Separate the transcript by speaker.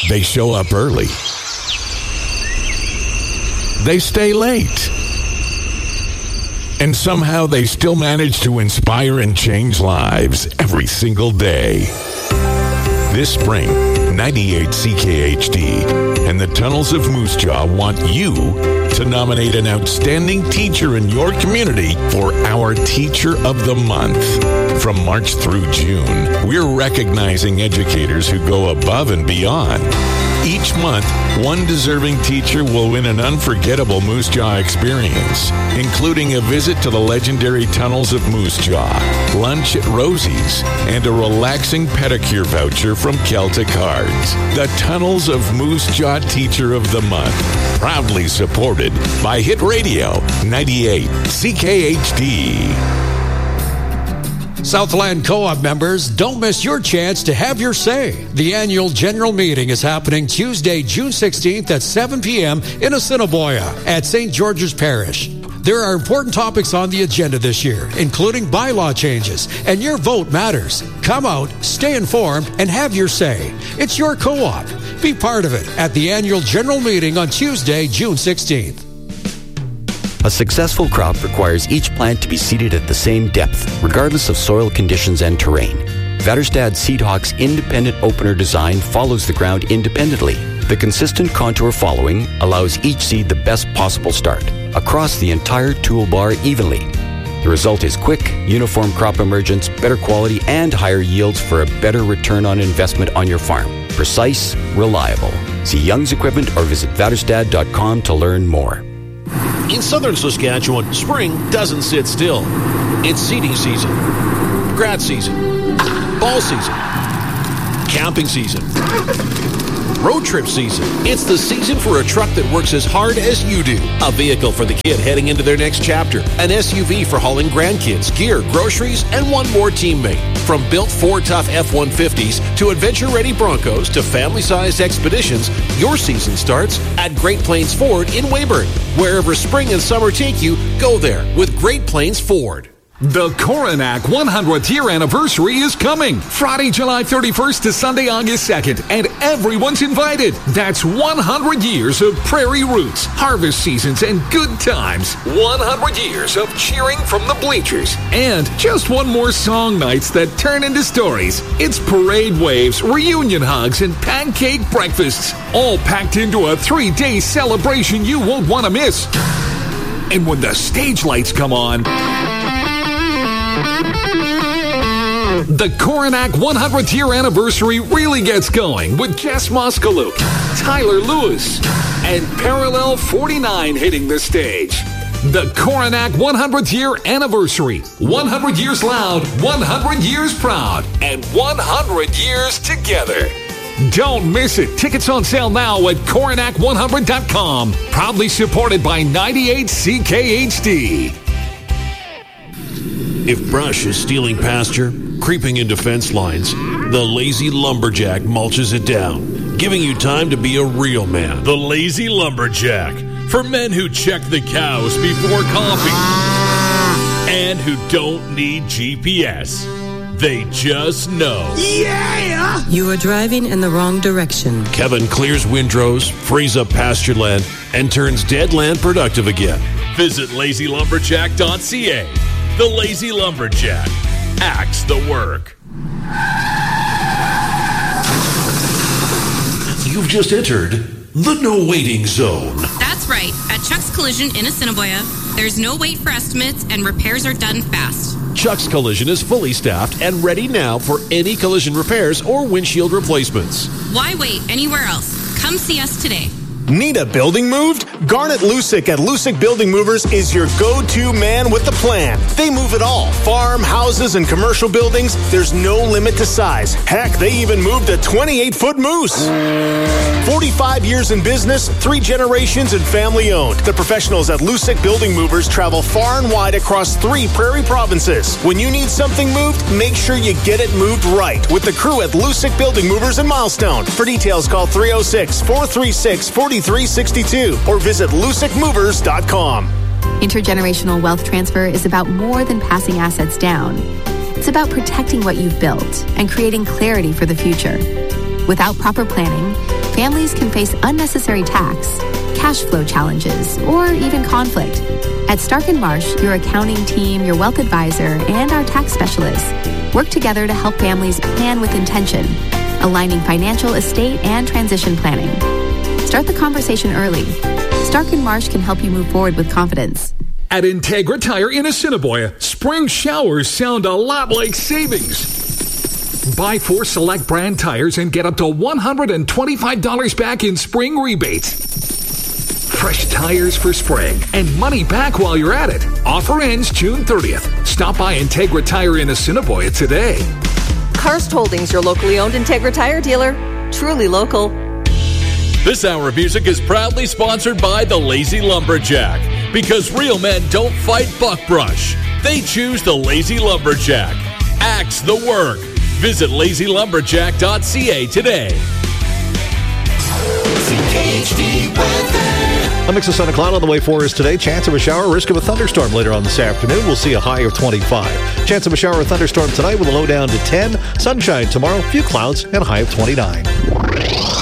Speaker 1: They show up early. They stay late. And somehow they still manage to inspire and change lives every single day. This spring, 98 CKHD and the Tunnels of Moose Jaw want you to nominate an outstanding teacher in your community for our Teacher of the Month. From March through June, we're recognizing educators who go above and beyond. Each month, one deserving teacher will win an unforgettable Moose Jaw experience, including a visit to the legendary Tunnels of Moose Jaw, lunch at Rosie's, and a relaxing pedicure voucher from Celtic Cards. The Tunnels of Moose Jaw Teacher of the Month, proudly supported by Hit Radio 98 CKHD.
Speaker 2: Southland Co-op members, don't miss your chance to have your say. The annual general meeting is happening Tuesday, June 16th at 7 p.m. in Assiniboia at St. George's Parish. There are important topics on the agenda this year, including bylaw changes, and your vote matters. Come out, stay informed, and have your say. It's your co-op. Be part of it at the annual general meeting on Tuesday, June 16th.
Speaker 3: A successful crop requires each plant to be seeded at the same depth, regardless of soil conditions and terrain. Vaterstad Seedhawk's independent opener design follows the ground independently. The consistent contour following allows each seed the best possible start, across the entire toolbar evenly. The result is quick, uniform crop emergence, better quality, and higher yields for a better return on investment on your farm. Precise, reliable. See Young's Equipment or visit vaterstad.com to learn more.
Speaker 4: In southern Saskatchewan, spring doesn't sit still. It's seeding season, grad season, fall season, camping season, road trip season. It's the season for a truck that works as hard as you do. A vehicle for the kid heading into their next chapter. An SUV for hauling grandkids, gear, groceries, and one more teammate. From built Ford Tough F-150s to adventure-ready Broncos to family-sized expeditions, your season starts at Great Plains Ford in Weyburn. Wherever spring and summer take you, go there with Great Plains Ford.
Speaker 5: The Coronach 100th year anniversary is coming. Friday, July 31st to Sunday, August 2nd. And everyone's invited. That's 100 years of prairie roots, harvest seasons, and good times. 100 years of cheering from the bleachers. And just one more song nights that turn into stories. It's parade waves, reunion hugs, and pancake breakfasts. All packed into a 3-day celebration you won't want to miss. And when the stage lights come on, the Coronach 100th year anniversary really gets going with Jess Moskaluk, Tyler Lewis, and Parallel 49 hitting the stage. The Coronach 100th year anniversary. 100 years loud, 100 years proud, and 100 years together. Don't miss it. Tickets on sale now at Coronach100.com. Proudly supported by 98 CKHD.
Speaker 4: If brush is stealing pasture, creeping into fence lines, the Lazy Lumberjack mulches it down, giving you time to be a real man.
Speaker 6: The Lazy Lumberjack, for men who check the cows before coffee and who don't need GPS. They just know.
Speaker 7: Yeah! You are driving in the wrong direction.
Speaker 4: Kevin clears windrows, frees up pasture land, and turns dead land productive again.
Speaker 6: Visit lazylumberjack.ca. The Lazy Lumberjack. Axe the work.
Speaker 4: You've just entered the no waiting zone.
Speaker 8: That's right. At Chuck's Collision in Assiniboia, there's no wait for estimates and repairs are done fast.
Speaker 4: Chuck's Collision is fully staffed and ready now for any collision repairs or windshield replacements.
Speaker 8: Why wait anywhere else? Come see us today.
Speaker 9: Need a building moved? Garnet Lusick at Lusick Building Movers is your go-to man with the plan. They move it all. Farm, houses, and commercial buildings. There's no limit to size. Heck, they even moved a 28-foot moose. 45 years in business, 3 generations, and family-owned. The professionals at Lusick Building Movers travel far and wide across 3 prairie provinces. When you need something moved, make sure you get it moved right with the crew at Lusick Building Movers in Milestone. For details, call 306-436-4362 or visit lusickmovers.com.
Speaker 10: Intergenerational wealth transfer is about more than passing assets down. It's about protecting what you've built and creating clarity for the future. Without proper planning, families can face unnecessary tax, cash flow challenges, or even conflict. At Stark & Marsh, your accounting team, your wealth advisor, and our tax specialists work together to help families plan with intention, aligning financial, estate, and transition planning. Start the conversation early. Stark & Marsh can help you move forward with confidence.
Speaker 5: At Integra Tire in Assiniboia, spring showers sound a lot like savings. Buy 4 select brand tires and get up to $125 back in spring rebates. Fresh tires for spring and money back while you're at it. Offer ends June 30th. Stop by Integra Tire in Assiniboia today.
Speaker 11: Karst Holdings, your locally owned Integra Tire dealer. Truly local.
Speaker 6: This hour of music is proudly sponsored by the Lazy Lumberjack. Because real men don't fight buckbrush. They choose the Lazy Lumberjack. Axe the work. Visit lazylumberjack.ca today.
Speaker 12: CKHD weather. A mix of sun and cloud on the way for us today. Chance of a shower, risk of a thunderstorm later on this afternoon. We'll see a high of 25. Chance of a shower or thunderstorm tonight with a low down to 10. Sunshine tomorrow, few clouds, and a high of 29.